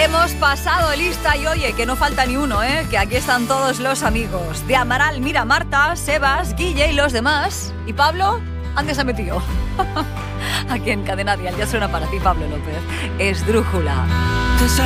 Hemos pasado lista y oye, que no falta ni uno, que aquí están todos los amigos. De Amaral, mira, Marta, Sebas, Guille y los demás. ¿Y Pablo? ¿Dónde se ha metido? Aquí en Cadena Dial, ya suena para ti, Pablo López. Esdrújula.